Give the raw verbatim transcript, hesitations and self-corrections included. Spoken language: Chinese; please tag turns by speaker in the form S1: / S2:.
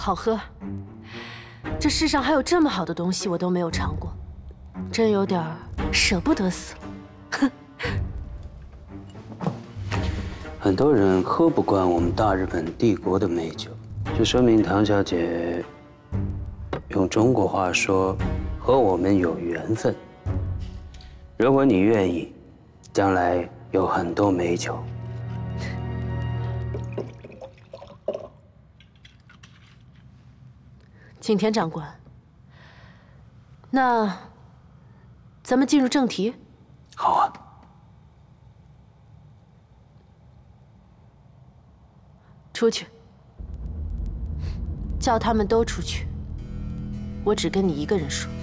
S1: 好喝。这世上还有这么好的东西，我都没有尝过，真有点舍不得死了。哼。
S2: 很多人喝不惯我们大日本帝国的美酒，这说明唐小姐用中国话说，和我们有缘分。如果你愿意，将来有很多美酒。
S1: 景田长官，那咱们进入正题。
S2: 好啊。
S1: 出去，叫他们都出去。我只跟你一个人说。